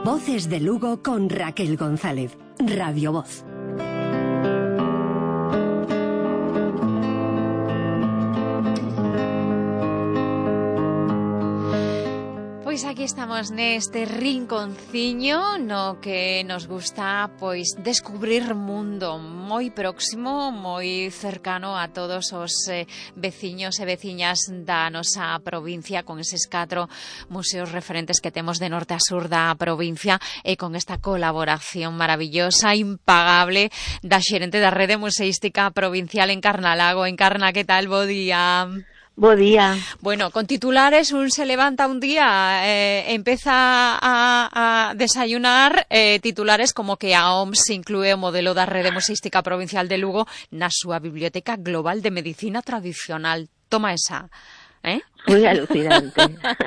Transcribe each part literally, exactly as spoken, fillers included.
Voces de Lugo con Raquel González, Radio Voz. Pois aquí estamos neste rinconciño no que nos gusta pois descubrir mundo moi próximo, moi cercano a todos os eh, veciños e veciñas da nosa provincia, con eses catro museos referentes que temos de norte a sur da provincia, e con esta colaboración maravillosa, impagable, da xerente da Rede Museística Provincial Encarna Lago. Encarna, que tal? Bo día. Bo día. Bueno, con titulares, un se levanta un día, eh, empeza a, a desayunar, eh, titulares como que a O M S inclúe o modelo da Rede Museística Provincial de Lugo na súa Biblioteca Global de Medicina Tradicional. Toma esa, eh? Foi alucinante.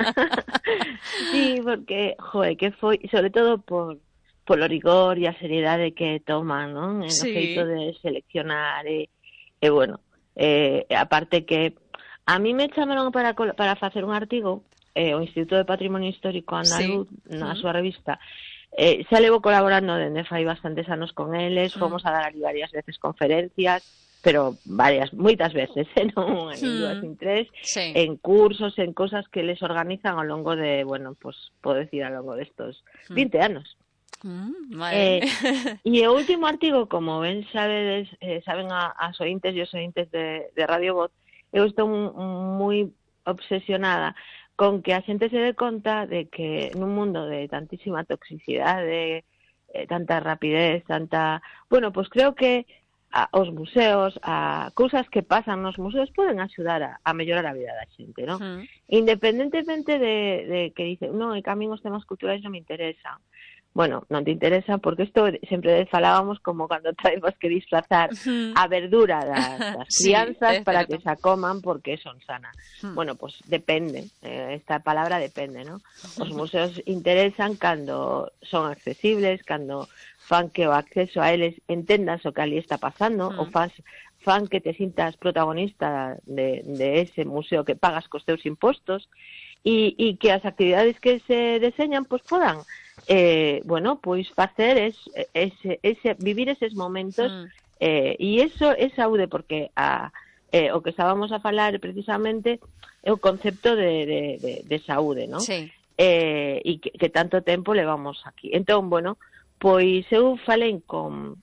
Sí, porque, joe, que foi, sobre todo por polo rigor e a seriedade que toman, non? En sí. O feito de seleccionar e, e bueno, eh, aparte que a mí me chamaron para para facer un artigo, eh, o Instituto de Patrimonio Histórico Andaluz, sí. Na súa revista. Eh, xa levo colaborando dende fai bastantes anos con eles, mm. fomos a dar ali varias veces conferencias, pero varias, moitas veces, eh, non en mm. dúas, en tres, sí. En cursos, en cosas que les organizan ao longo de, bueno, pues, podo decir, ao longo destos mm. vinte anos. Mm, vale. eh, e o último artigo, como ben sabedes, eh, saben a, as ointes e os ointes de, de Radio Voz, eu estou moi obsesionada con que a xente se dé conta de que nun mundo de tantísima toxicidade, eh, tanta rapidez, tanta... Bueno, pois pues creo que a, os museos, a cousas que pasan nos museos poden axudar a, a mellorar a vida da xente, non? Mm. Independentemente de, de que dice, non, e que a min os temas culturais non me interesan. Bueno, non te interesa porque isto sempre falábamos como cando traemos que disfrazar uh-huh. a verdura das, das sí, crianzas para que se coman porque son sanas. Uh-huh. Bueno, pues depende, eh, esta palabra depende, ¿no? Os museos interesan cando son accesibles, cando fan que o acceso a eles entendas o que ali está pasando, uh-huh. o fas, fan que te sintas protagonista de, de ese museo que pagas cos teus impostos e, e que as actividades que se deseñan pues podan Eh, bueno, pois facer es, ese, ese, vivir eses momentos mm. eh, e iso é saúde porque a, eh, o que estábamos a falar precisamente é o concepto de, de, de, de saúde, non? Sí. Eh, e que, que tanto tempo levamos aquí. Entón, bueno, pois eu falei con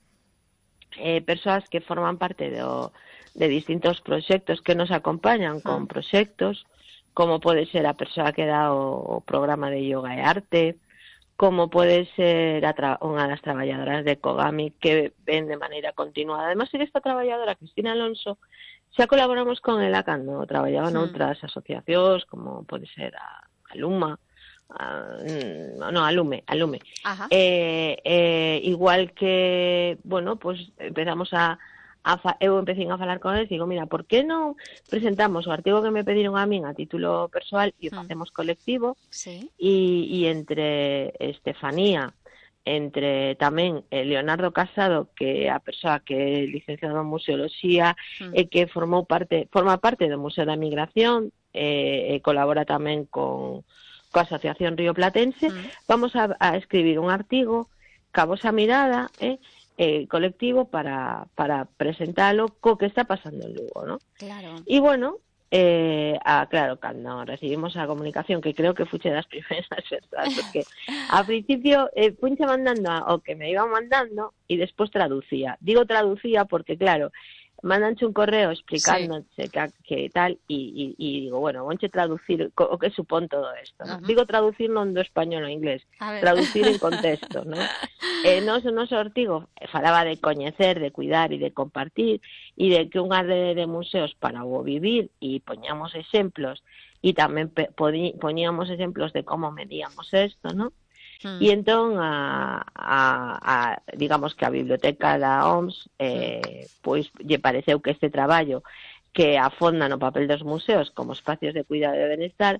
eh, persoas que forman parte do, de distintos proxectos que nos acompañan con mm. proxectos, como pode ser a persoa que dá o, o programa de yoga e arte, como pode ser a tra- unha das traballadoras de Kogami que ven de maneira continuada. Además, esta traballadora, Cristina Alonso, xa colaboramos con ela cando traballaba en outras asociacións, como pode ser a, a Luma, a, no, a Lume, a Lume. Eh, eh, igual que, bueno, pues empezamos a A fa, eu empecé a falar con eles e digo, mira, por que non presentamos o artigo que me pediron a min a título persoal e o facemos colectivo sí. e, e entre Estefanía, entre tamén Leonardo Casado, que é a persoa que é licenciado en Museoloxía mm. e que formou parte, forma parte do Museo da Migración e, e colabora tamén con coa Asociación Río Platense, mm. vamos a, a escribir un artigo ca vosa mirada, eh, Eh, colectivo para, para presentalo co que está pasando en Lugo, ¿no? Claro. E bueno, eh, a, claro, cando recibimos a comunicación, que creo que fuche das primeiras persoas, porque ao principio eh, punche mandando o que me iban mandando e despois traducía. Digo traducía porque, claro, mandanche un correo explicándoche sí. que, que tal e, e, e digo, bueno, vonche traducir o que supón todo isto, ¿no? Uh-huh. Digo traducir non do español ao inglés, traducir en contexto, ¿no? Eh, nos, o noso artigo falaba de coñecer, de cuidar e de compartir e de que unha rede de museos para o vivir e poñamos exemplos e tamén pe, poni, poñíamos exemplos de como medíamos isto, ¿no? Mm. E entón a, a, a digamos que a biblioteca da O M S eh, pois lle pareceu que este traballo que afonda no papel dos museos como espacios de cuidado e de benestar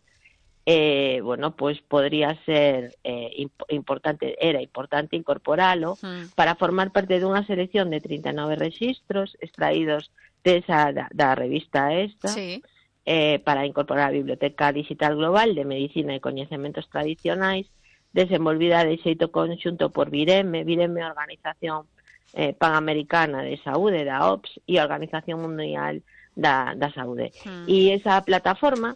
eh, bueno, pois podría ser eh, imp- importante, era importante incorporalo mm. para formar parte dunha selección de trinta e nove rexistros extraídos desa, da, da revista esta sí. eh, para incorporar a Biblioteca Digital Global de Medicina e Coñecementos Tradicionais desenvolvida de xeito conxunto por Vireme, Vireme Organización eh, Panamericana de Saúde, da O P S, e a Organización Mundial da, da Saúde. Mm. E esa plataforma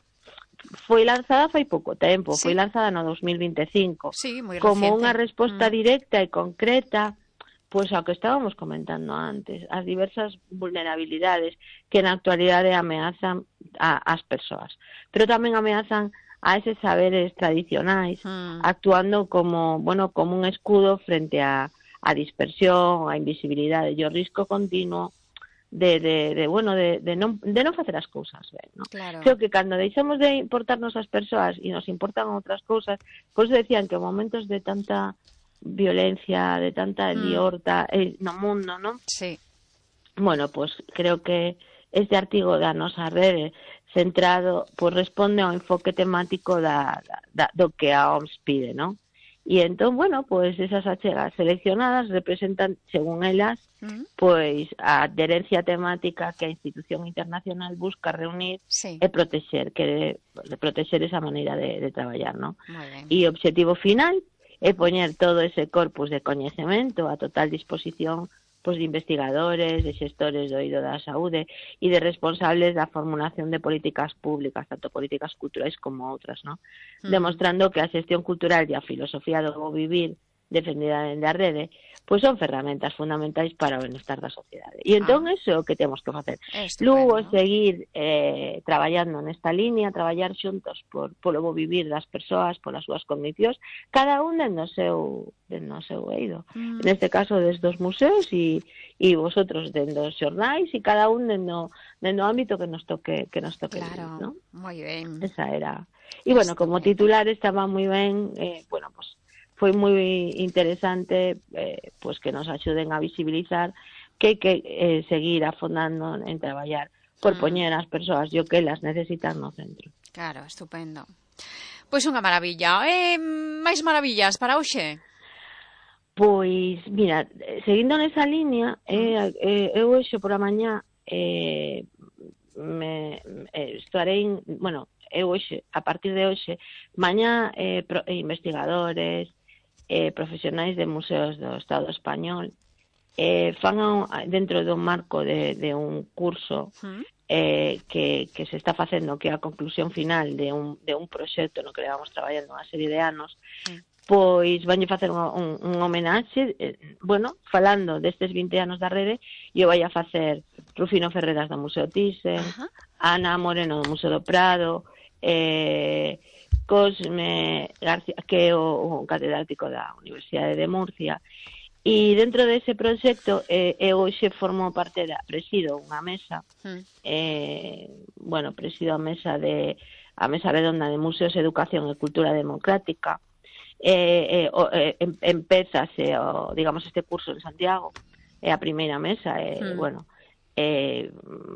foi lanzada fai pouco tempo, sí. foi lanzada no dos mil vinte e cinco, sí, moi como reciente. unha resposta mm. directa e concreta pois ao que estábamos comentando antes, as diversas vulnerabilidades que na actualidade ameazan a, as persoas, pero tamén ameazan a eses saberes tradicionais, mm. actuando como, bueno, como un escudo frente a, a dispersión, a invisibilidade e o risco continuo de, de, de bueno, de, de, non, de non facer as cousas ben, ¿no? Claro. Creo que cando deixamos de importarnos as persoas e nos importan outras cousas, pois decían que momentos de tanta violencia, de tanta liorta mm. eh, no mundo, ¿no? Sí. Bueno, pues creo que este artigo da nosa rede centrado, pues responde ao enfoque temático da, da, do que a O M S pide, ¿no? E entón, bueno, pues esas achegas seleccionadas representan, según elas, mm. pues a adherencia temática que a institución internacional busca reunir sí. e protexer, que de, de protexer esa maneira de, de traballar, ¿no? E o obxectivo final é poñer todo ese corpus de coñecemento a total disposición pois, de investigadores, de xestores do eido da saúde e de responsables da formulación de políticas públicas, tanto políticas culturais como outras, ¿no? Mm. Demostrando que a xestión cultural e a filosofía do bo vivir defendida dende a rede, pois son ferramentas fundamentais para o benestar da sociedade. E entón, ah. eso é o que temos que facer. Lugo, seguir eh, traballando nesta línea, traballar xuntos por, polo bo vivir das persoas, polas súas condicións, cada un dentro do seu, dentro do seu eido. Mm. Neste caso, desde os museos e, e vosotros dentro dos xornais e cada un dentro do ámbito que nos toque, que nos toque claro, vivir, ¿no? Moi ben. Esa era. E, bueno, como titular estaba moi ben, eh, bueno, pues foi moi interesante eh, pues que nos axuden a visibilizar que hai que eh, seguir afondando en traballar por mm. poñer as persoas e o que elas necesitan no centro. Claro, estupendo. Pois unha maravilla. Eh, máis maravillas para hoxe? Pois, mira, seguindo nesa línea, eh, eh, eu hoxe por a mañá eh, me, eh, estarei, bueno, eu hoxe, a partir de hoxe, mañá eh, pro, eh, investigadores, Eh, profesionais de museos do Estado español eh, fan a, dentro do marco de, de un curso eh, que, que se está facendo, que é a conclusión final de un, de un proxecto no que levamos traballando unha serie de anos, sí. pois vanlle facer un, un, un homenaxe, eh, bueno, falando destes vinte anos da rede, e o vai a facer Rufino Ferreras do Museo Thyssen, uh-huh. Ana Moreno do Museo do Prado, eh, Cosme García, que é o, o catedrático da Universidade de Murcia, e dentro dese proxecto eh, eu hoxe formo parte da, presido unha mesa, mm. eh, bueno, presido a mesa de a mesa redonda de Museos, Educación e Cultura Democrática, eh, eh, o, eh, em, empezase, o, digamos, este curso en Santiago, é a primeira mesa, e, eh, mm. bueno, Eh,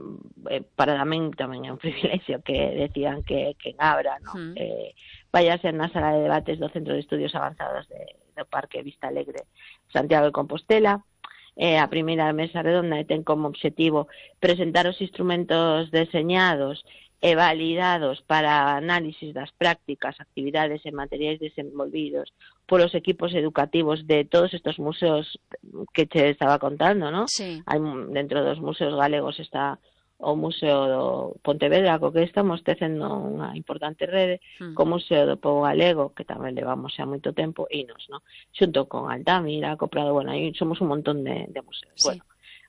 eh, para tamén tamén é un privilexio que decían que, que en Abra, ¿no? Mm. eh, vaya a ser na sala de debates do Centro de Estudios Avanzados de, do Parque Vista Alegre Santiago de Compostela. Eh, a primeira mesa redonda ten como obxectivo presentar os instrumentos deseñados e validados para análisis das prácticas, actividades e materiais desenvolvidos polos equipos educativos de todos estos museos que che estaba contando, ¿no? Sí. Hai, dentro dos museos galegos está o Museo do Pontevedra, co que estamos tecendo unha importante rede, mm. co Museo do Pobo Galego, que tamén levamos xa moito tempo, e nos, ¿no? Xunto con Altamira, Coprado, bueno, aí somos un montón de, de museos. Sí. Bueno,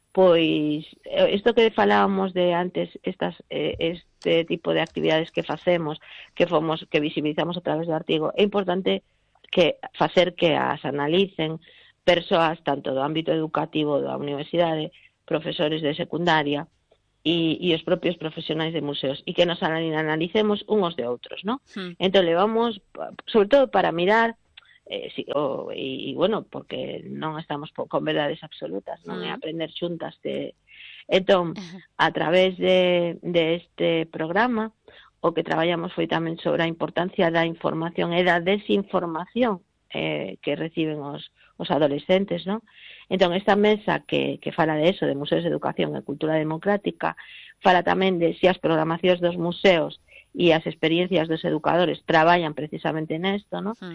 pois isto que falábamos de antes, estas eh, este tipo de actividades que facemos, que fomos que visibilizamos a través do artigo, é importante que facer que as analicen persoas tanto do ámbito educativo da universidade, profesores de secundaria e, e os propios profesionais de museos, e que nos analicemos uns de outros, ¿no? Mm. Entón levamos, sobre todo para mirar Eh, sí, o, y, y bueno, porque non estamos con verdades absolutas, non é aprender xuntas de... Entón, a través de, de este programa, o que traballamos foi tamén sobre a importancia da información e da desinformación eh, que reciben os, os adolescentes, ¿no? Entón, esta mesa que, que fala de eso, de museos de educación e cultura democrática, fala tamén de si as programacións dos museos e as experiencias dos educadores traballan precisamente nesto, ¿no? Mm.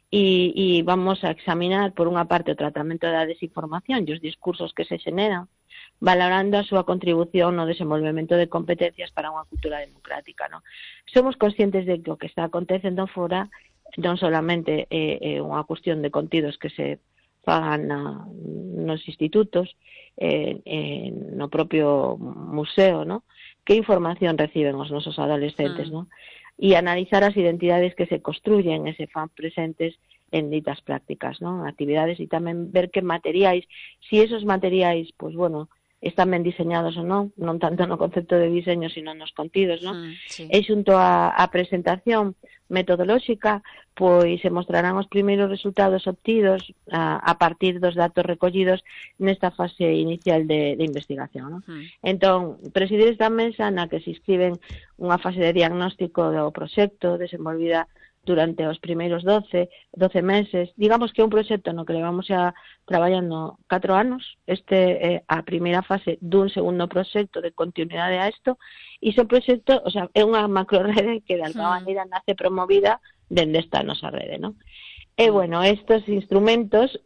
e, e vamos a examinar, por unha parte, o tratamento da desinformación e os discursos que se xeneran, valorando a súa contribución no desenvolvemento de competencias para unha cultura democrática, non? Somos conscientes de que o que está acontecendo fora non solamente é, é unha cuestión de contidos que se fagan na, nos institutos, eh, eh, no propio museo, non? Que información reciben os nosos adolescentes, mm. non? E analizar as identidades que se construyen e se fan presentes en ditas prácticas, non? Actividades, e tamén ver que materiais, si esos materiais, pois, bueno, están ben diseñados ou non, non tanto no concepto de diseño, sino nos contidos, non? Mm, sí. E xunto a, a presentación metodolóxica, pois se mostrarán os primeiros resultados obtidos a, a partir dos datos recollidos nesta fase inicial de, de investigación, non? Mm. Entón, presidir esta mesa na que se inscriben unha fase de diagnóstico do proxecto desenvolvida durante os primeiros doce, doce meses. Digamos que é un proxecto no que levamos xa traballando catro anos. Este é a primeira fase dun segundo proxecto de continuidade a isto, e ese proxecto, o sea, é unha macrorede que de alguma maneira nace promovida dende esta nosa rede, non? E, bueno, estos instrumentos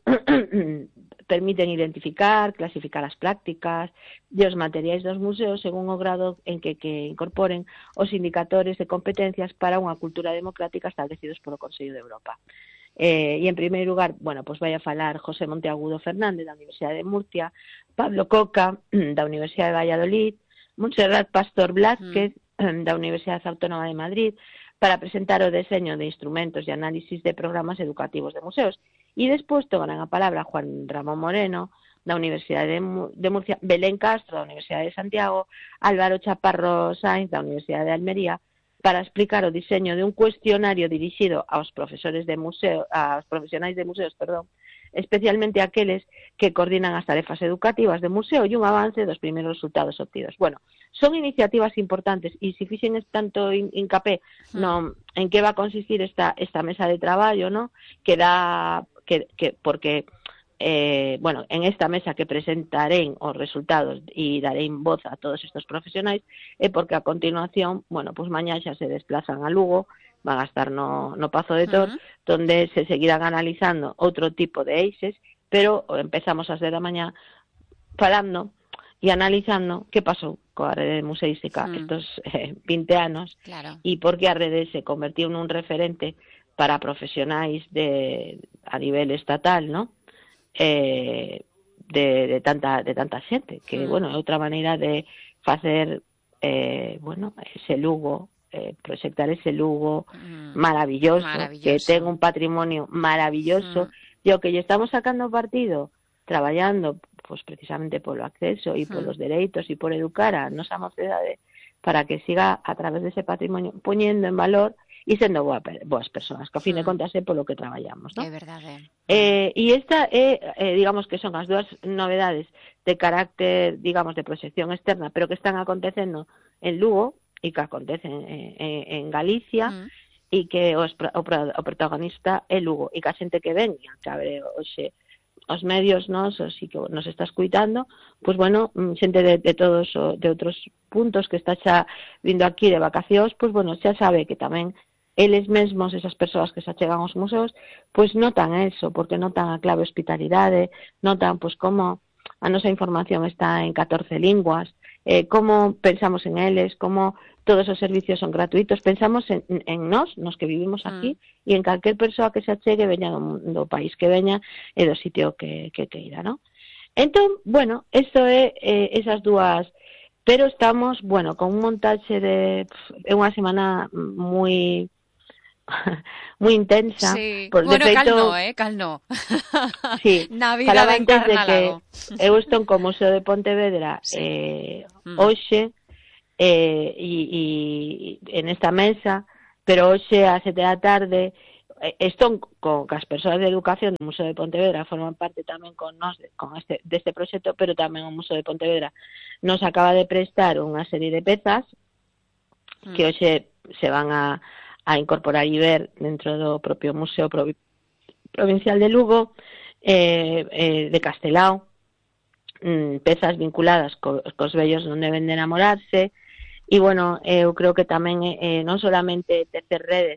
permiten identificar, clasificar as prácticas e os materiais dos museos según o grado en que, que incorporen os indicadores de competencias para unha cultura democrática establecidos polo Consello de Europa. Eh, e, en primeiro lugar, bueno, pues vai a falar José Monteagudo Fernández, da Universidade de Murcia, Pablo Coca, da Universidade de Valladolid, Montserrat Pastor Blázquez, mm. da Universidade Autónoma de Madrid, para presentar o deseño de instrumentos e análisis de programas educativos de museos. E despois tomarán a palabra Juan Ramón Moreno, da Universidade de Murcia, Belén Castro, da Universidade de Santiago, Álvaro Chaparro Sainz, da Universidade de Almería, para explicar o diseño de un cuestionario dirixido aos profesores de museo, aos profesionais de museos, perdón, especialmente aqueles que coordinan as tarefas educativas de museo e un avance dos primeiros resultados obtidos. Bueno, son iniciativas importantes e se fixen tanto hincapé no, en que va a consistir esta, esta mesa de traballo, ¿no? Que da, que, que, porque, eh, bueno, en esta mesa que presentaré os resultados e daré voz a todos estos profesionais, é porque a continuación, bueno, pues mañá xa se desplazan a Lugo, van a estar no, no Pazo de Tor, uh-huh. donde se seguirán analizando outro tipo de eixes, pero empezamos ás dez da mañá falando e analizando que pasou coa rede museística uh-huh. estos eh, vinte anos, claro. E por que a rede se convertiu nun referente para profesionais de, a nivel estatal, ¿no? Eh, de, de, tanta, de tanta xente, que, uh-huh. bueno, é outra maneira de facer, eh, bueno, ese Lugo, Eh, proxectar ese Lugo mm, maravilloso, maravilloso, que ten un patrimonio maravilloso, mm. e o que lle estamos sacando partido, traballando, pues, precisamente polo acceso e mm. polos dereitos e por educar a nosa mocedade para que siga a través dese patrimonio poñendo en valor e sendo boa, boas persoas, que a fin mm. de contas é polo que traballamos, ¿no? É verdade. Eh, e esta é, eh, digamos que son as dúas novedades de carácter, digamos, de proxección externa, pero que están acontecendo en Lugo, e que acontece en, en, en Galicia, mm. e que os, o, o protagonista é Lugo, e que a xente que ven, que abre hoxe os medios nosos e que nos está escuitando, pois, bueno, xente de, de todos, de outros puntos que está xa vindo aquí de vacacións, pois, bueno, xa sabe que tamén eles mesmos, esas persoas que se achegan aos museos, pois notan eso, porque notan a clave hospitalidade, notan, pois, como a nosa información está en catorce linguas, eh, como pensamos en eles, como todos os servicios son gratuitos, pensamos en, en nós, nos que vivimos aquí, mm. e en calquer persoa que se achegue, veña do, do país que veña e do sitio que, que queira, ¿no? Entón, bueno, eso é eh, esas dúas, pero estamos, bueno, con un montaxe de é unha semana moi moi intensa. Sí. Por bueno, defeito, cal no, eh, cal no. Sí, Navidad de Encarnalago. Eu estou co Museo de Pontevedra sí. eh, mm. hoxe, eh, e, e en esta mesa, pero hoxe a sete da tarde eh, estou con as persoas de educación do Museo de Pontevedra, forman parte tamén con nós con este, deste proxecto, pero tamén o Museo de Pontevedra nos acaba de prestar unha serie de pezas mm. que hoxe se van a a incorporar e ver dentro do propio Museo Provi- Provincial de Lugo, eh, eh, de Castelao, mm, pezas vinculadas co, cos vellos non deben de enamorarse, e, bueno, eu creo que tamén eh, non solamente tecer redes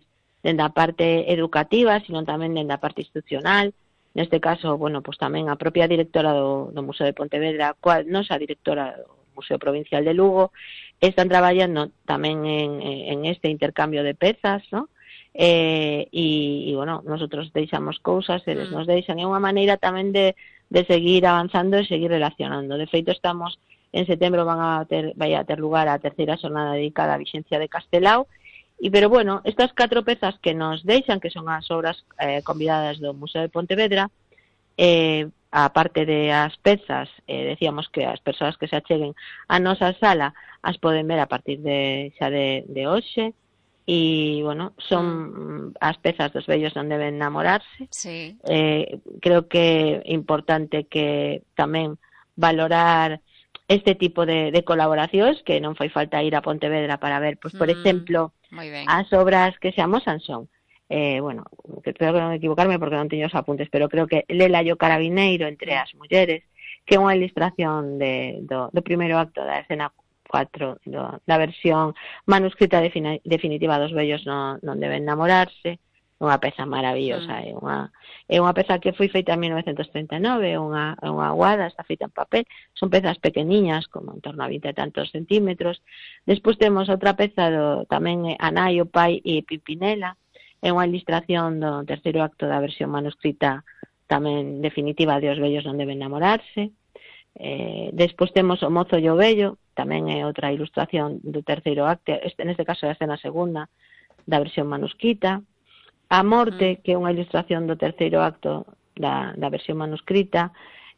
dende a parte educativa, sino tamén dende a parte institucional. Neste caso, bueno, pues tamén a propia directora do, do Museo de Pontevedra, cual nosa directora do Museo Provincial de Lugo, están traballando tamén en, en este intercambio de pezas, ¿no? Eh, e, e, bueno, nosotros deixamos cousas, eles nos deixan, é unha maneira tamén de, de seguir avanzando e seguir relacionando. De feito, estamos en setembro van a ter, vai a ter lugar a terceira xornada dedicada á Vixencia de Castelao, e pero bueno, estas catro pezas que nos deixan, que son as obras eh, convidadas do Museo de Pontevedra, eh, a parte de as pezas, eh, decíamos que as persoas que se acheguen a nosa sala as poden ver a partir de xa de, de hoxe, e, bueno, son mm. as pezas dos vellos non deben namorarse. Sí. Eh, creo que é importante que tamén valorar este tipo de, de colaboracións, que non foi falta ir a Pontevedra para ver, pues, por mm, exemplo, as obras que se amosan son, eh, bueno, que espero que non equivocarme porque non teño os apuntes, pero creo que Lela e o Carabineiro entre as mulleres, que é unha ilustración de, do, do primeiro acto da escena cuatro, do, da versión manuscrita defini, definitiva dos vellos non, non deben namorarse. Unha peza maravillosa, é unha é unha peza que foi feita en mil novecentos treinta e nove, é unha, unha aguada, está feita en papel, son pezas pequeniñas, como en torno a vinte e tantos centímetros. Despois temos outra peza do tamén A nai, o pai e Pimpinela, é unha ilustración do terceiro acto da versión manuscrita tamén definitiva de Os vellos non deben namorarse. Eh, despois temos O mozo e o vello, tamén é outra ilustración do terceiro acto, este, neste caso é a escena segunda da versión manuscrita. A morte, que é unha ilustración do terceiro acto da, da versión manuscrita,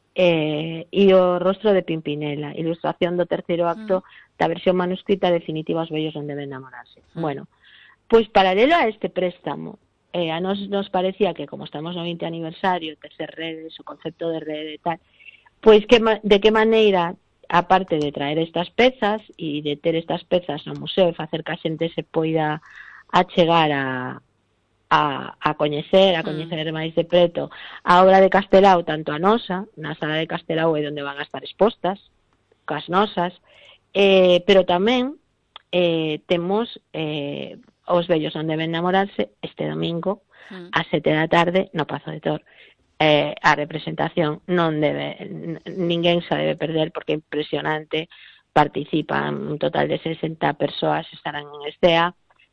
eh, e o rostro de Pimpinela, ilustración do terceiro acto da versión manuscrita definitiva Os vellos non deben namorarse. Mm. Bueno, pois paralelo a este préstamo, eh, a nos nos parecía que como estamos no vinte aniversario, tercer redes, o concepto de rede e tal, pois que, de que maneira, aparte de traer estas pezas e de ter estas pezas no museo e facer que a xente se poida achegar a A, a coñecer, a coñecer mm. máis de preto a obra de Castelao, tanto a nosa, na sala de Castelao é onde van a estar expostas, cas nosas, eh, pero tamén eh, temos eh, Os vellos non deben namorarse este domingo mm. a sete da tarde no Pazo de Tor. Eh, a representación non debe, ninguén se debe perder porque é impresionante, participan un total de sesenta persoas, estarán en Estea,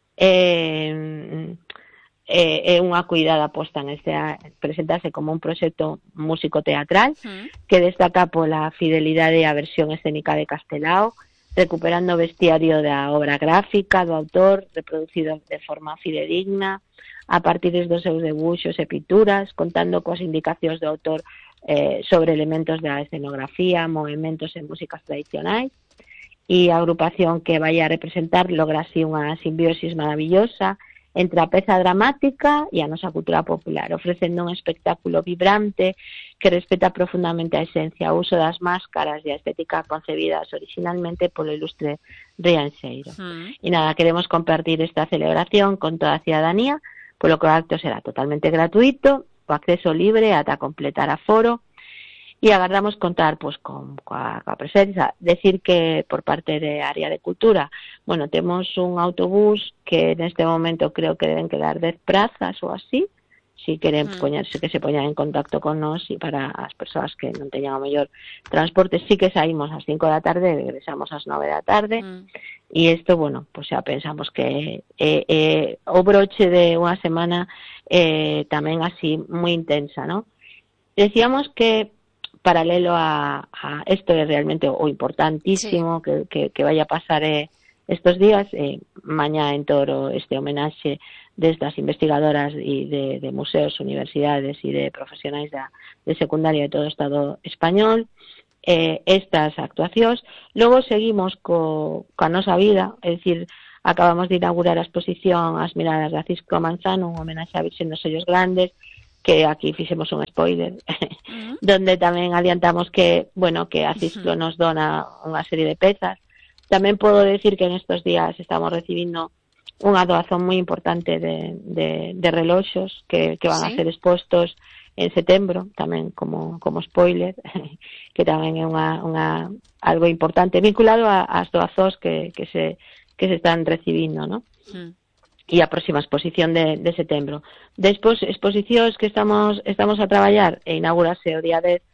eh, é unha cuidada posta neste a presentarse como un proxecto músico-teatral mm. que destaca pola fidelidade á versión escénica de Castelao, recuperando o vestiario da obra gráfica do autor, reproducido de forma fidedigna, a partir dos seus debuxos e pinturas, contando coas indicacións do autor eh, sobre elementos da escenografía, movimentos e músicas tradicionais, e a agrupación que vai a representar logra así unha simbiosis maravillosa entre a peza dramática e a nosa cultura popular, ofrecendo un espectáculo vibrante que respeta profundamente a esencia, o uso das máscaras e a estética concebidas originalmente polo ilustre Rianxeiro. Mm. E nada, queremos compartir esta celebración con toda a cidadanía, polo que o acto será totalmente gratuito, o acceso libre ata completar aforo, e agardamos contar pois con coa, coa presenza. Decir que por parte de área de cultura, bueno, temos un autobús que neste momento creo que deben quedar dez prazas ou así, si queren mm. poñerse, que se poñan en contacto con nós, e para as persoas que non teñan o mellor transporte, sí que saímos ás cinco da tarde e regresamos ás nove da tarde, mm. e isto, bueno, pois xa pensamos que é, é o broche de unha semana eh, tamén así moi intensa, ¿no? Decíamos que paralelo a, a esto es realmente o importantísimo sí. que, que, que vaya a pasar eh, estos días, eh, mañá en Toro este homenaxe destas investigadoras e de, de museos, universidades e de profesionais da, de secundaria de todo o Estado español, eh, estas actuacións. Logo seguimos co, coa nosa vida, é dicir, acabamos de inaugurar a exposición As miradas de Cisco Manzano, un homenaxe a Virxen dos Ollos Grandes, que aquí fixemos un spoiler, uh-huh. donde tamén adiantamos que, bueno, que a Cisco uh-huh. nos dona unha serie de pezas. Tamén podo decir que en estos días estamos recibindo unha doazón moi importante de, de, de reloxos que, que van ¿Sí? a ser expostos en setembro, tamén como, como spoiler, que tamén é unha, unha, algo importante vinculado a, ás doazóns que, que, se, que se están recibindo, ¿no? Uh-huh. e a próxima exposición de, de setembro. Despois, exposicións que estamos estamos a traballar e inaugurase o día dez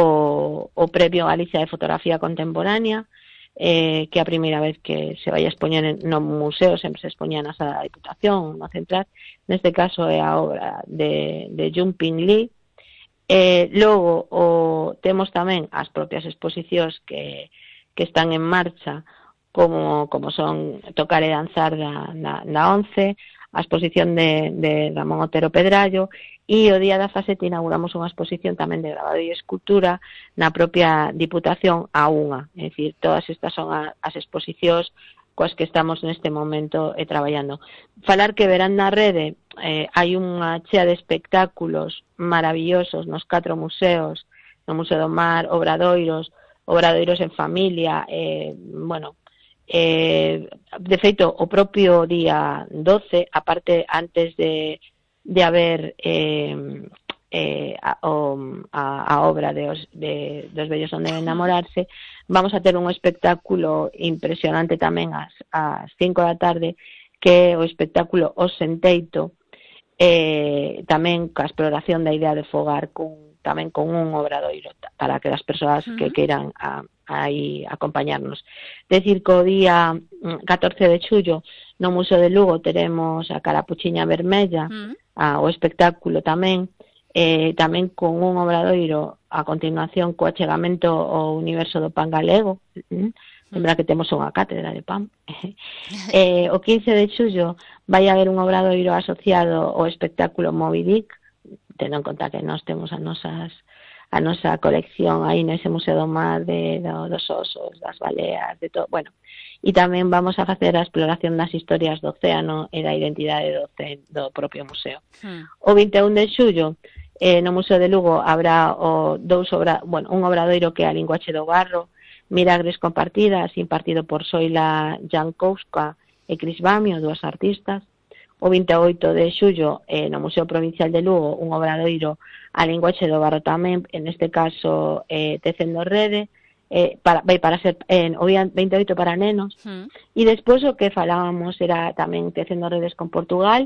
o, o Premio Galicia de Fotografía Contemporánea, eh, que é a primeira vez que se vai a expoñer no museo, sempre se expoñía na Sala da Diputación, no Central, neste caso é a obra de, de Jumping Lee. Eh, logo o, temos tamén as propias exposicións que, que están en marcha, como, como son Tocar e Danzar da, na, na once, a exposición de, de Ramón Otero Pedrallo, e o día dezasete inauguramos unha exposición tamén de grabado e escultura na propia Diputación a unha. É dicir, todas estas son a, as exposicións coas que estamos neste momento eh, traballando. Falar que verán na rede, eh, hai unha chea de espectáculos maravillosos nos catro museos, no Museo do Mar, obradoiros, obradoiros en familia, eh, bueno, eh, de feito, o propio día doce, aparte antes de de haber eh, eh, a, o, a, a obra de, os, de dos vellos onde enamorarse, vamos a ter un espectáculo impresionante tamén ás, ás cinco da tarde, que é o espectáculo Os Senteito, eh, tamén ca exploración da idea de fogar con, tamén con un obradoiro para que as persoas uh-huh. que queiran a, aí acompañarnos. Decir que o día catorce de xullo no Museo de Lugo teremos a Carapuchiña Vermella, uh-huh. a, o espectáculo tamén, eh, tamén con un obradoiro a continuación co achegamento ao universo do pan galego. Uh-huh. Lembra que temos unha cátedra de pan. eh, o quince de xullo vai haber un obradoiro asociado ao espectáculo Moby Dick, tendo en conta que nós temos as nosas a nosa colección aí nese Museo do Mar de, do, dos osos, das baleas, de todo, bueno, e tamén vamos a facer a exploración das historias do océano e da identidade do, do propio museo. Hmm. O vinte e un de xullo, eh, no Museo de Lugo habrá o dous obra, bueno, un obradoiro que é a linguaxe do barro, Miragres compartidas, impartido por Soila Jankowska e Cris Bamio, dúas artistas. O vinte e oito de xullo, eh, no Museo Provincial de Lugo, un obradoiro a linguaxe do barro tamén, en este caso eh, Tecendo Rede, eh, para, vai para ser eh, o día vinte e oito para nenos, mm. e despois o que falábamos era tamén Tecendo Redes con Portugal,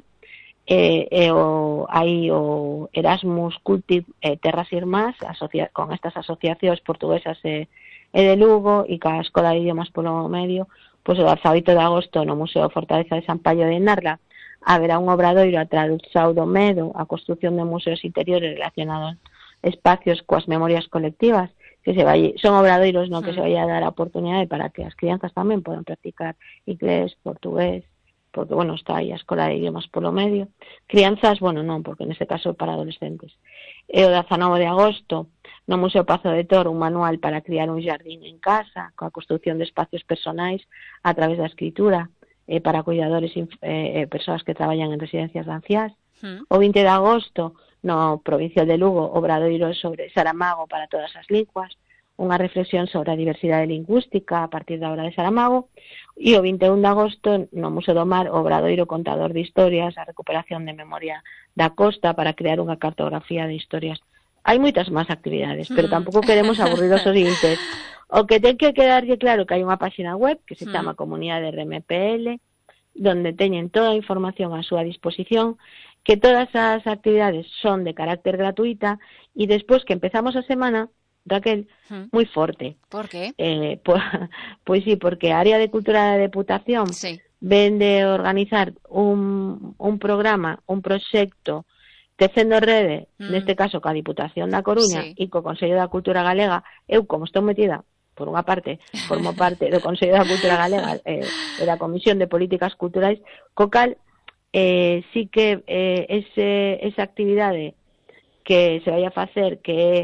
eh, eh, o, aí o Erasmus Cultive eh, Terras Irmás, asocia, con estas asociacións portuguesas e, e de Lugo, e ca Escola de Idiomas polo medio, pois o dezaoito de agosto no Museo Fortaleza de San Paio de Narla haberá un obradoiro a tradución do medo, a construción de museos interiores relacionados espacios coas memorias colectivas, que se vai, son obradoiros no que se vai a dar a oportunidade para que as crianzas tamén podan practicar inglés, portugués, porque, bueno, está aí a Escola de Idiomas polo medio. Crianzas, bueno, non, porque neste caso é para adolescentes. E o dezanove de agosto, no Museo Pazo de Tor, un manual para criar un jardín en casa, coa construción de espacios personais a través da escritura, eh, para cuidadores e eh, persoas que traballan en residencias de anciás. Mm. O vinte de agosto, no Provincial de Lugo, obradoiro sobre Saramago para todas as linguas, unha reflexión sobre a diversidade lingüística a partir da obra de Saramago. E o vinte e un de agosto, no Museo do Mar, obradoiro contador de historias, a recuperación de memoria da costa para crear unha cartografía de historias. Hai moitas máis actividades, pero tampouco queremos aburrir os ointes. O que ten que quedarlle claro que hai unha página web que se chama Comunidade R M P L, donde teñen toda a información a súa disposición, que todas as actividades son de carácter gratuita, e despois que empezamos a semana, Raquel, hmm. moi forte. Por qué? Eh, pois, pois sí, porque a Área de Cultura da Deputación sí. ven de organizar un, un programa, un proxecto Tecendo Rede, mm. neste caso coa Diputación da Coruña sí. e co Consello da Cultura Galega. Eu, como estou metida, por unha parte, formo parte do Consello da Cultura Galega eh, e da Comisión de Políticas Culturais, co cal eh, sí que eh, ese, esa actividade que se vai a facer, que é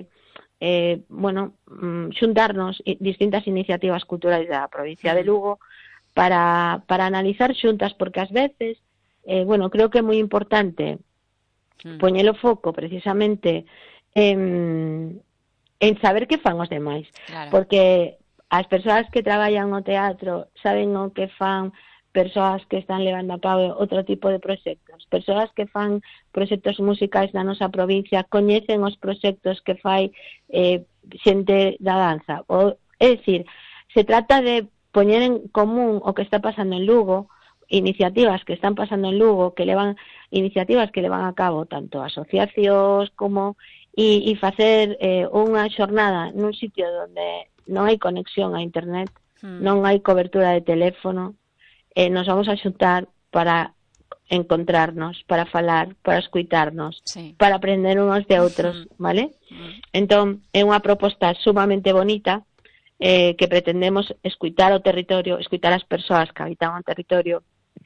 eh, bueno, xuntarnos distintas iniciativas culturais da provincia de Lugo para, para analizar xuntas, porque ás veces, eh, bueno, creo que é moi importante poñelo foco precisamente en, en saber que fan os demais, claro. Porque as persoas que traballan no teatro saben o que fan persoas que están levando a cabo outro tipo de proxectos, persoas que fan proxectos musicais na nosa provincia coñecen os proxectos que fai eh, xente da danza, o, é dicir, se trata de poñer en común o que está pasando en Lugo, iniciativas que están pasando en Lugo, que levan iniciativas que levan a cabo tanto asociacións como e, e facer eh, unha xornada nun sitio onde non hai conexión a internet, mm. non hai cobertura de teléfono, eh, nos vamos a xuntar para encontrarnos, para falar, para escuitarnos, sí. para aprender unos de outros, mm. vale? Mm. Entón, é unha proposta sumamente bonita eh, que pretendemos escuitar o territorio, escuitar as persoas que habitan o territorio,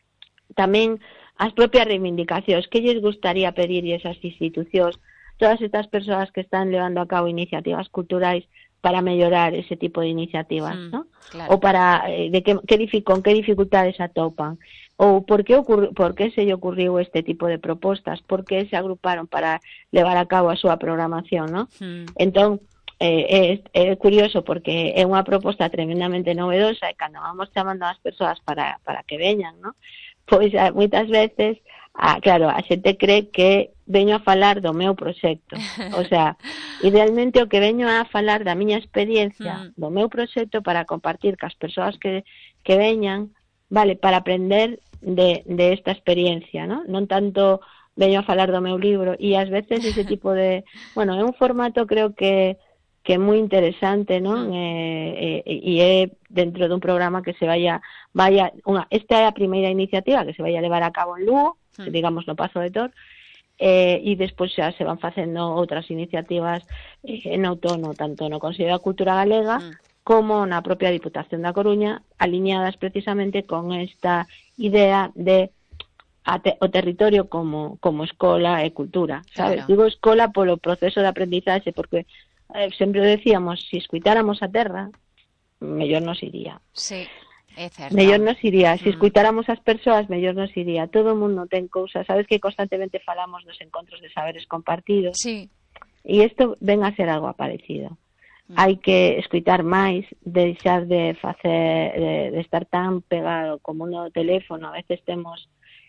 tamén as propias reivindicacións, que lles gustaría pedir esas institucións, todas estas persoas que están levando a cabo iniciativas culturais para mellorar ese tipo de iniciativas, mm, ¿no? Claro. Ou para, eh, de que, que, con que dificultades atopan, ou por que, ocurri, por que se lle ocurriu este tipo de propostas, por que se agruparon para levar a cabo a súa programación, ¿no? Mm. Entón, eh, é, é curioso porque é unha proposta tremendamente novedosa e cando vamos chamando ás persoas para, para que veñan, ¿no? Pois moitas veces, a, claro, a xente cree que veño a falar do meu proxecto. O sea, idealmente o que veño a falar da miña experiencia, mm. do meu proxecto para compartir cas persoas que, que veñan, vale, para aprender de, de esta experiencia, ¿no? Non tanto veño a falar do meu libro, e ás veces ese tipo de... Bueno, é un formato creo que que é moi interesante, non? Mm. Eh, eh, e é dentro dun programa que se vaya, vaya unha, esta é a primeira iniciativa que se vai a levar a cabo en Lugo, mm. digamos no Pazo de Tor, eh, e despois xa se van facendo outras iniciativas eh, en outono, tanto no Consello da Cultura Galega mm. como na propia Diputación da Coruña, alineadas precisamente con esta idea de a te, o territorio como, como escola e cultura, sabes? Claro. Digo escola polo proceso de aprendizaxe, porque Eh, sempre decíamos, si escuitáramos a terra, mellor nos iría. Sí, é certo. Mellor nos iría. Se si escuitáramos as persoas, mellor nos iría. Todo o mundo ten cousas, sabes que constantemente falamos dos encontros de saberes compartidos. Sí. E isto ven a ser algo aparecido. Mm. Hai que escuitar máis, deixar de facer, de, de estar tan pegado como no teléfono. A veces temos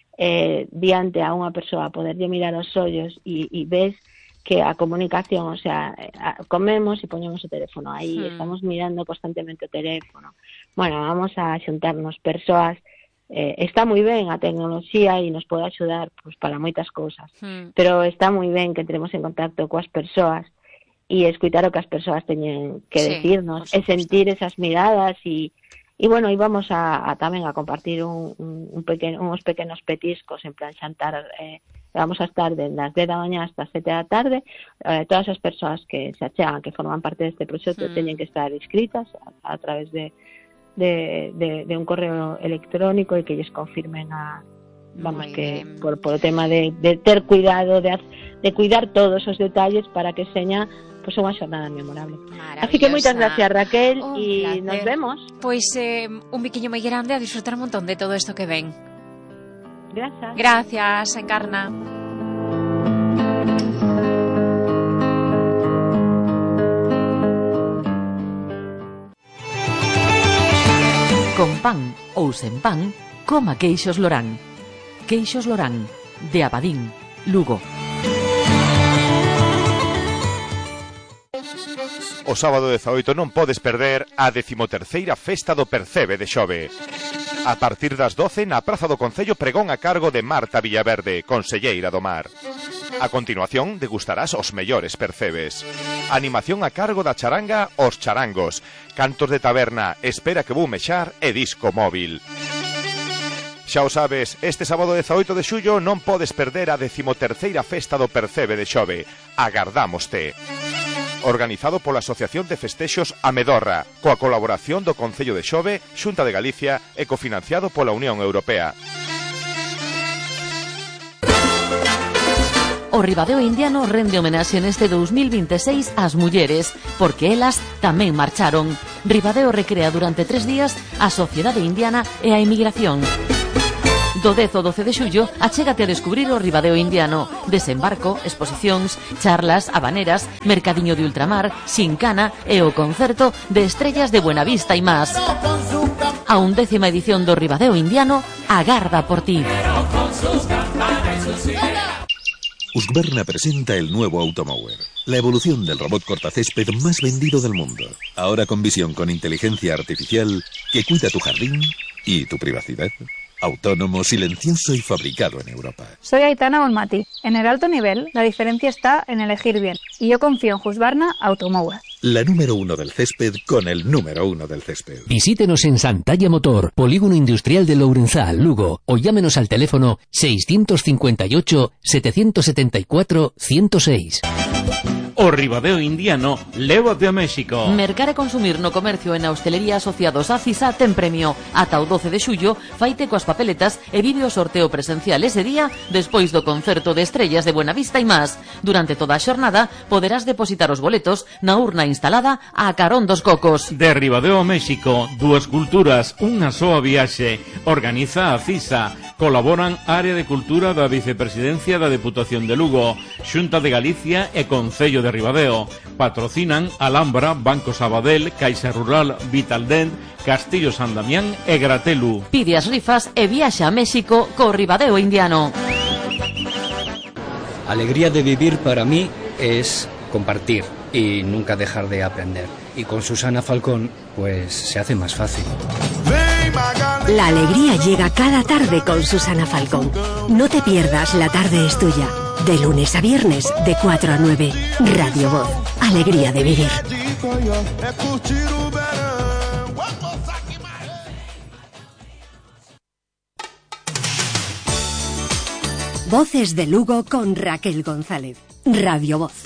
eh, diante a unha persoa poderlle mirar os ollos e, e ves que a comunicación, o sea, comemos e poñemos o teléfono aí, sí. estamos mirando constantemente o teléfono. Bueno, vamos a xuntarnos persoas, eh, está moi ben a tecnoloxía e nos pode axudar pues, para moitas cousas, sí. pero está moi ben que entremos en contacto coas persoas e escutar o que as persoas teñen que sí, decirnos, e sentir esas miradas e E, bueno, íbamos a, a tamén a compartir un, un, un pequeno, uns pequenos petiscos en plan xantar, eh, vamos a estar de las dez da mañá hasta as sete da tarde, eh, todas as persoas que se achegan, que forman parte deste proxecto, mm. teñen que estar inscritas a, a través de, de, de, de un correo electrónico e que lles confirmen a, vamos, Muy que bien. por, por o tema de, de ter cuidado, de, de cuidar todos os detalles para que seña pois unha xornada memorable. Así que moitas gracias, Raquel, e nos vemos. Pois eh, un biquiño moi grande a disfrutar un montón de todo isto que ven. Gracias. Gracias, Encarna. Con pan ou sen pan, coma queixos Lorán. Queixos Lorán, de Abadín, Lugo. O sábado dezaoito non podes perder a decimoterceira Festa do Percebe de Xove. A partir das doce na Praza do Concello pregón a cargo de Marta Villaverde, conselleira do Mar. A continuación degustarás os mellores percebes. Animación a cargo da charanga Os Charangos. Cantos de taberna, espera que vou mexar e disco móvil. Xa o sabes, este sábado dezaoito de xullo non podes perder a decimoterceira Festa do Percebe de Xove. Agardámoste. Organizado pola Asociación de Festexos Amedorra, coa colaboración do Concello de Xove, Xunta de Galicia e cofinanciado pola Unión Europea. O Ribadeo Indiano rende homenaxe neste dous mil vinte e seis ás mulleres, porque elas tamén marcharon. Ribadeo recrea durante tres días a sociedade indiana e a emigración. Do dez ao doce de xullo, achégate a descubrir o Ribadeo Indiano. Desembarco, exposicións, charlas, habaneras, mercadiño de ultramar, xincana e o concerto de Estrellas de Buenavista e máis. A undécima edición do Ribadeo Indiano agarda por ti. Husqvarna presenta el nuevo Automower, la evolución del robot cortacésped más vendido del mundo. Ahora con visión con inteligencia artificial que cuida tu jardín y tu privacidad. Autónomo, silencioso y fabricado en Europa. Soy Aitana Bonmati. En el alto nivel, la diferencia está en elegir bien. Y yo confío en Husqvarna Automower. La número uno del césped con el número uno del césped. Visítenos en Santalla Motor, Polígono Industrial de Lourenzal, Lugo, o llámenos al teléfono seiscientos cincuenta y ocho, setecientos setenta y cuatro, ciento seis. O Ribadeo Indiano, lévate a México. Mercar e consumir no comercio e na hostelería asociados a CISA ten premio. Ata o doce de xullo, faite coas papeletas e vive o sorteo presencial ese día despois do concerto de estrellas de Buenavista e más. Durante toda a xornada poderás depositar os boletos na urna instalada a carón dos cocos. De Ribadeo a México, dúas culturas, unha soa viaxe. Organiza a CISA. Colaboran Área de Cultura da Vicepresidencia da Deputación de Lugo, Xunta de Galicia e Concello de Ribadeo. Patrocinan Alhambra, Banco Sabadell, Caixa Rural, Vitaldent, Castillo San Damián e Gratelu. Pide as rifas e viaxa a México co Ribadeo Indiano. Alegría de vivir para mí es compartir y nunca dejar de aprender. Y con Susana Falcón, pues se hace más fácil. La alegría llega cada tarde con Susana Falcón. No te pierdas La Tarde es Tuya. De lunes a viernes, de cuatro a nueve. Radio Voz. Alegría de vivir. Voces de Lugo con Raquel González. Radio Voz.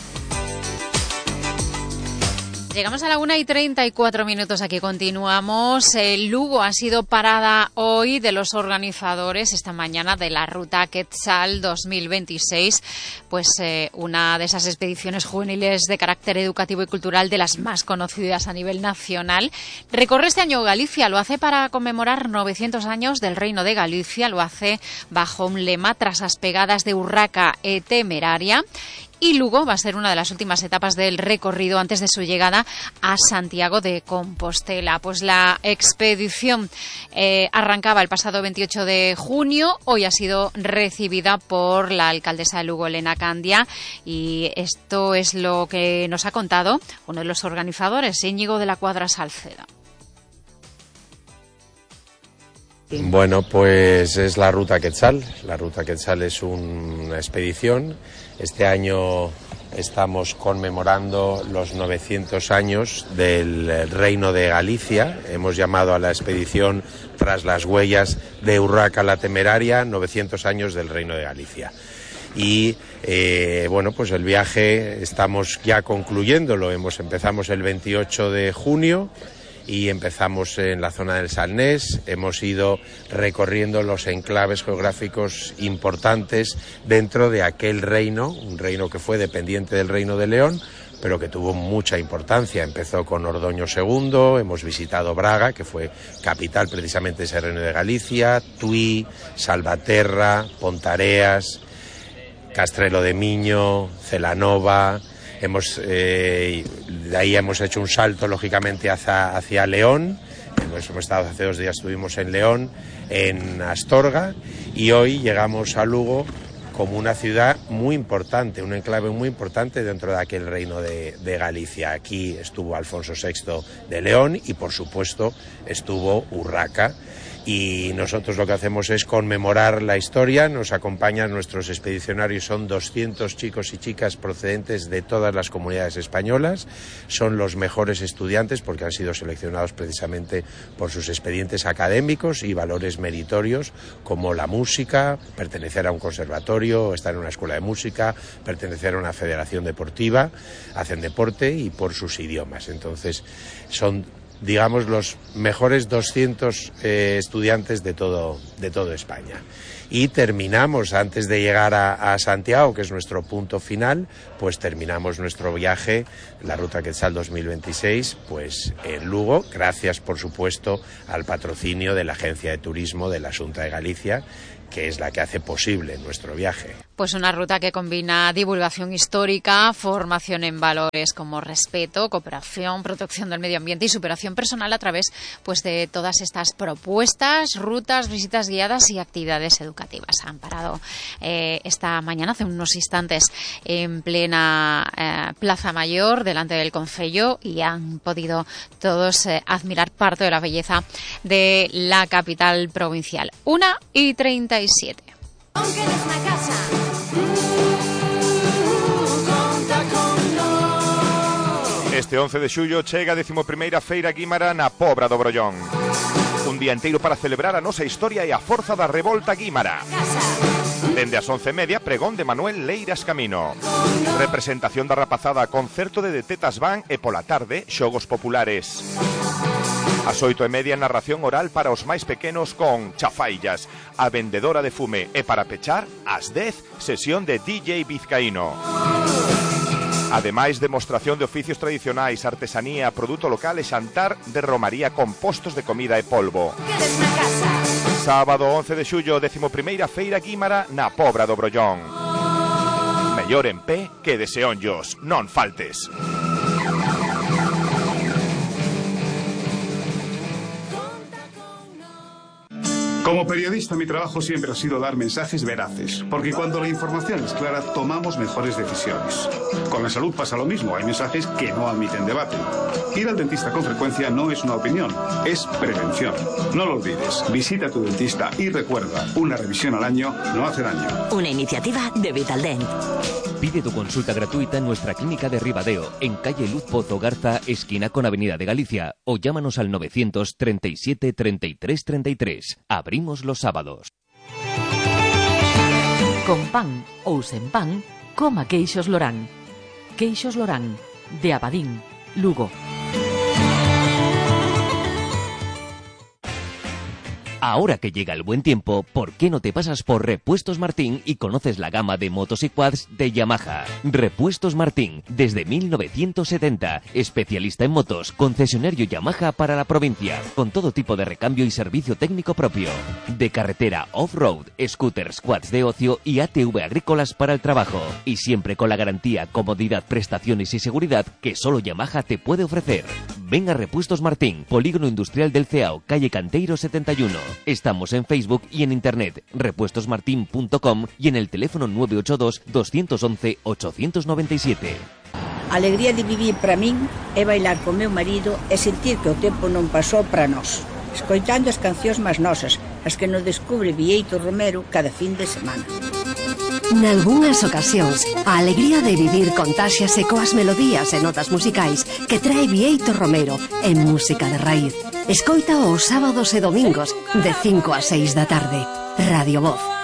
Llegamos a la una y treinta y cuatro minutos, aquí continuamos. El Lugo ha sido parada hoy de los organizadores esta mañana de la Ruta Quetzal dos mil veintiséis, pues eh, una de esas expediciones juveniles de carácter educativo y cultural de las más conocidas a nivel nacional. Recorre este año Galicia, lo hace para conmemorar novecientos años del Reino de Galicia, lo hace bajo un lema tras las pegadas de Urraca e Temeraria. Y Lugo va a ser una de las últimas etapas del recorrido antes de su llegada a Santiago de Compostela. Pues la expedición eh, arrancaba el pasado veintiocho de junio, hoy ha sido recibida por la alcaldesa de Lugo, Elena Candia, y esto es lo que nos ha contado uno de los organizadores, Íñigo de la Cuadra Salceda. Bueno, pues es la Ruta Quetzal. La Ruta Quetzal es una expedición. Este año estamos conmemorando los novecientos años del Reino de Galicia. Hemos llamado a la expedición Tras las huellas de Urraca la Temeraria, novecientos años del Reino de Galicia. Y eh, bueno, pues el viaje estamos ya concluyéndolo. Hemos empezamos el veintiocho de junio. Y empezamos en la zona del Salnés, hemos ido recorriendo los enclaves geográficos importantes dentro de aquel reino, un reino que fue dependiente del Reino de León, pero que tuvo mucha importancia. Empezó con Ordoño segundo, hemos visitado Braga, que fue capital precisamente de ese Reino de Galicia, Tui, Salvaterra, Pontareas, Castrelo de Miño, Celanova. Hemos, eh, de ahí hemos hecho un salto, lógicamente, hacia, hacia León. Hemos, hemos estado hace dos días, estuvimos en León, en Astorga, y hoy llegamos a Lugo como una ciudad muy importante, un enclave muy importante dentro de aquel reino de, de Galicia. Aquí estuvo Alfonso sexto de León y, por supuesto, estuvo Urraca. Y nosotros lo que hacemos es conmemorar la historia, nos acompañan nuestros expedicionarios, son doscientos chicos y chicas procedentes de todas las comunidades españolas, son los mejores estudiantes porque han sido seleccionados precisamente por sus expedientes académicos y valores meritorios como la música, pertenecer a un conservatorio, estar en una escuela de música, pertenecer a una federación deportiva, hacen deporte y por sus idiomas. Entonces son, digamos, los mejores doscientos eh, estudiantes de todo, de todo España. Y terminamos, antes de llegar a, a Santiago, que es nuestro punto final, pues terminamos nuestro viaje, la Ruta Quetzal dos mil veintiséis, pues en Lugo, gracias por supuesto al patrocinio de la Agencia de Turismo de la Xunta de Galicia, que es la que hace posible nuestro viaje. Pues una ruta que combina divulgación histórica, formación en valores como respeto, cooperación, protección del medio ambiente y superación personal a través pues de todas estas propuestas, rutas, visitas guiadas y actividades educativas. Han parado eh, esta mañana, hace unos instantes, en plena eh, Plaza Mayor, delante del Concello, y han podido todos eh, admirar parte de la belleza de la capital provincial. Una y treinta y siete. Este once de xullo chega a décimo primeira Feira Guímara na Pobra do Brollón. Un día inteiro para celebrar a nosa historia e a forza da revolta guímara. Dende as once e media, pregón de Manuel Leiras Camino. Representación da rapazada, concerto de Detetas Van e pola tarde, xogos populares. As oito e media, narración oral para os máis pequenos con Chafaillas, a vendedora de fume, e para pechar, ás dez, sesión de D J Vizcaíno. Ademais, demostración de oficios tradicionais, artesanía, produto local e xantar de romaría con postos de comida e polvo. Sábado once de xullo, décimo primeira Feira Guímara na Pobra do Brollón. Mellor en pé que de Seonllos, non faltes. Como periodista, mi trabajo siempre ha sido dar mensajes veraces, porque cuando la información es clara, tomamos mejores decisiones. Con la salud pasa lo mismo, hay mensajes que no admiten debate. Ir al dentista con frecuencia no es una opinión, es prevención. No lo olvides, visita a tu dentista y recuerda, una revisión al año no hace daño. Una iniciativa de Vitaldent. Pide tu consulta gratuita en nuestra clínica de Ribadeo, en calle Luz Pozo Garza, esquina con Avenida de Galicia, o llámanos al novecientos treinta y siete treinta y tres treinta y tres. Abrimos los sábados. Con pan ou sen pan, coma queixos Lorán. Queixos Lorán, de Abadín, Lugo. Ahora que llega el buen tiempo, ¿por qué no te pasas por Repuestos Martín y conoces la gama de motos y quads de Yamaha? Repuestos Martín, desde mil novecientos setenta, especialista en motos, concesionario Yamaha para la provincia, con todo tipo de recambio y servicio técnico propio. De carretera, off-road, scooters, quads de ocio y A T V agrícolas para el trabajo. Y siempre con la garantía, comodidad, prestaciones y seguridad que solo Yamaha te puede ofrecer. Ven a Repuestos Martín, Polígono Industrial del Ceao, calle Canteiro setenta y uno. Estamos en Facebook y en internet, repuestos martin punto com, y en el teléfono nueve ocho dos, dos once, ocho nueve siete. A alegría de vivir para min é bailar con meu marido e sentir que o tempo non pasou para nós, escoitando as cancións máis nosas, as que nos descubre Vieito Romero cada fin de semana. Nalgúnas ocasións, a alegría de vivir contáxiase coas melodías e notas musicais que trae Vieito Romero en música de raíz. Escoita os sábados e domingos de cinco a seis da tarde. Radio Voz.